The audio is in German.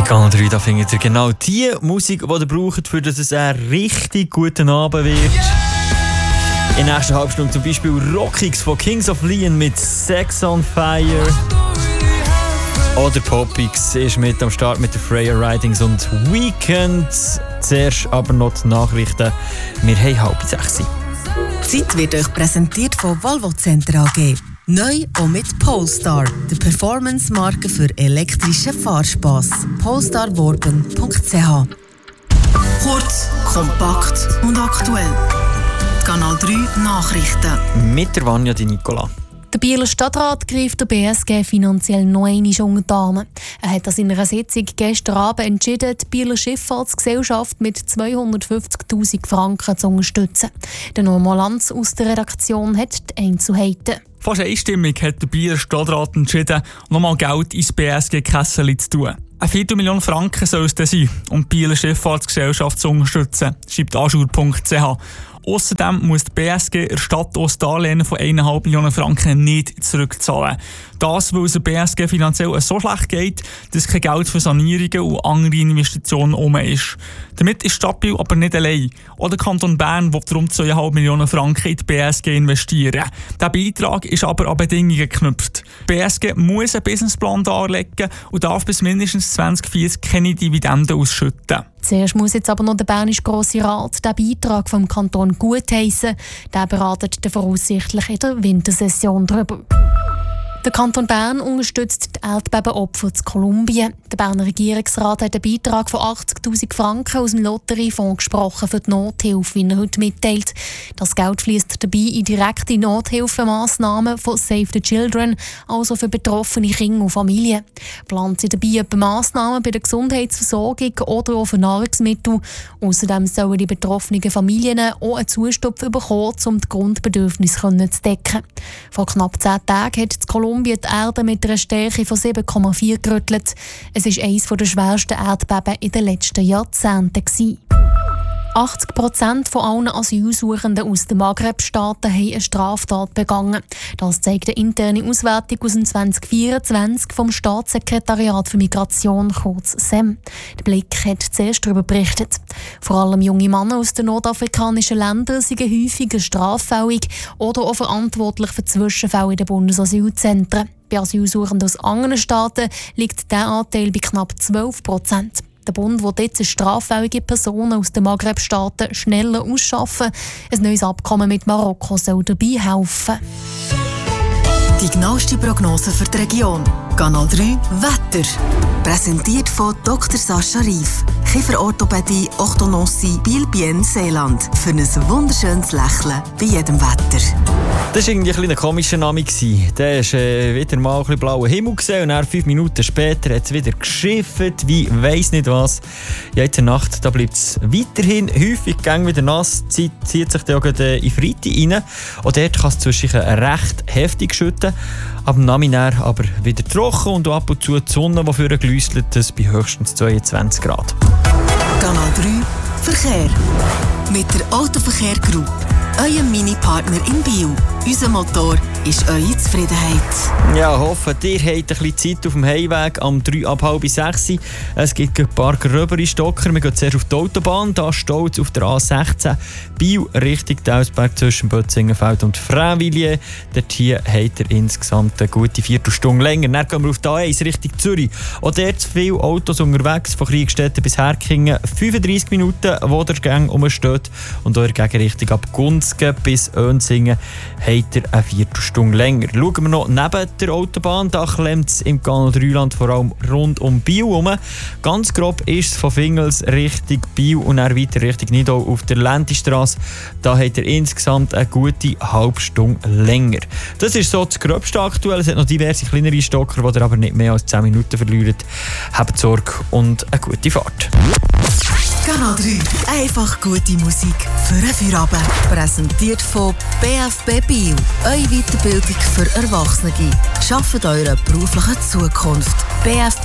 Kanal 3, da findet ihr genau die Musik, die ihr braucht, für dass es ein richtig guter Abend wird. In der nächsten Halbstunde zum Beispiel Rockix von Kings of Leon mit Sex on Fire. Oder Popix ist mit am Start mit den Freya Ridings und Weekend. Zuerst aber noch die Nachrichten. Wir haben 5:30. Die Zeit wird euch präsentiert von Volvo Center AG. Neu auch mit Polestar, der Performance-Marke für elektrischen Fahrspass. polestarworben.ch. Kurz, kompakt und aktuell. Kanal 3 Nachrichten. Mit der Vanja Di Nicola. Der Bieler Stadtrat greift der BSG finanziell noch einmal unter die Arme. Er hat an seiner Sitzung gestern Abend entschieden, die Bieler Schifffahrtsgesellschaft mit 250'000 Franken zu unterstützen. Der Norman Lanz aus der Redaktion hat die Einzelheiten. Fast einstimmig hat der Bieler Stadtrat entschieden, nochmal Geld ins BSG-Kessel zu tun. 1 Viertelmillion Franken soll es dann sein, um die Bieler Schifffahrtsgesellschaft zu unterstützen, schreibt Ajour.ch. Außerdem muss die BSG der Stadt auch das Darlehen von 1,5 Millionen Franken nicht zurückzahlen. Das, weil es der BSG finanziell so schlecht geht, dass kein Geld für Sanierungen und andere Investitionen herum ist. Damit ist die Stadt Biel aber nicht allein. Auch der Kanton Bern will rund 2,5 Millionen Franken in die BSG investieren. Der Beitrag ist aber an Bedingungen geknüpft. Die BSG muss einen Businessplan darlegen und darf bis mindestens 2040 keine Dividenden ausschütten. Zuerst muss jetzt aber noch der Bernische Grosse Rat den Beitrag vom Kanton gutheissen. Der beratet dann voraussichtlich in der Wintersession darüber. Der Kanton Bern unterstützt die Erdbebenopfer in Kolumbien. Der Berner Regierungsrat hat einen Beitrag von 80'000 Franken aus dem Lotteriefonds gesprochen für die Nothilfe, wie er heute mitteilt. Das Geld fließt dabei in direkte Nothilfemaßnahmen von Save the Children, also für betroffene Kinder und Familien. Plant sie dabei etwa Massnahmen bei der Gesundheitsversorgung oder auch für Nahrungsmittel. Außerdem sollen die betroffenen Familien auch einen Zustupf bekommen, um die Grundbedürfnisse zu decken. Vor knapp 10 Tagen hat Kolumbien die Erde mit einer Stärke von 7,4 gerüttelt. Es war eines der schwersten Erdbeben in den letzten Jahrzehnten. 80% von allen Asylsuchenden aus den Maghreb-Staaten haben eine Straftat begangen. Das zeigt eine interne Auswertung aus dem 2024 vom Staatssekretariat für Migration, kurz SEM. Der Blick hat zuerst darüber berichtet. Vor allem junge Männer aus den nordafrikanischen Ländern sind häufiger straffällig oder auch verantwortlich für Zwischenfälle in den Bundesasylzentren. Bei Asylsuchenden aus anderen Staaten liegt der Anteil bei knapp 12%. Der Bund will jetzt straffällige Personen aus den Maghreb-Staaten schneller ausschaffen. Ein neues Abkommen mit Marokko soll dabei helfen. Die genaueste Prognose für die Region. Kanal 3 Wetter. Präsentiert von Dr. Sascha Rief. Kieferorthopädie, Orthodontie, Biel-Bien, Seeland. Für ein wunderschönes Lächeln bei jedem Wetter. Das war irgendwie ein komischer Name. Der ist wieder mal ein bisschen blauer Himmel gesehen und dann 5 Minuten später hat es wieder geschifft, wie weiss nicht was. Ja, in der Nacht bleibt es weiterhin häufig wieder nass, zieht sich dann auch in Freitag rein. Und dort kann es zwischendurch recht heftig schütten. Am Nachmittag aber wieder trocken und ab und zu die Sonne, die für glüsselt, das bei höchstens 22 Grad. Kanal 3 Verkehr. Mit der Autoverkehr Group. Euer Mini-Partner in Biel. Unser Motor ist eure Zufriedenheit. Ja, hoffe, ihr habt ein bisschen Zeit auf dem Heimweg am 3 ab halb 6. Es gibt ein paar gröbere Stocker. Wir gehen zuerst auf die Autobahn. Da steht auf der A16 Biel Richtung Tausberg zwischen Bötzingenfeld und Frävilliers. Dort hier habt ihr insgesamt eine gute Viertelstunde länger. Dann gehen wir auf die A1 Richtung Zürich. Auch dort viele Autos unterwegs, von Kriegstetten bis Herkingen. 35 Minuten, wo der Gang rumsteht. Und eure Gegenrichtung ab Gunzgen bis Önsingen habt ihr eine Viertelstunde länger. Schauen wir noch neben der Autobahn. Da klemmt es im Kanal 3-Land vor allem rund um Biel herum. Ganz grob ist es von Fingels Richtung Biel und dann weiter Richtung Nidau auf der Lentistrasse. Da habt ihr insgesamt eine gute halbe Stunde länger. Das ist so das Gröbste aktuell. Es hat noch diverse kleinere Stocker, die ihr aber nicht mehr als 10 Minuten verliert. Habt Sorge und eine gute Fahrt. Kanal 3. Einfach gute Musik für einen Feierabend. Präsentiert von BFB Biel. Eure Weiterbildung für Erwachsene. Schafft eure berufliche Zukunft. bfb-biel.ch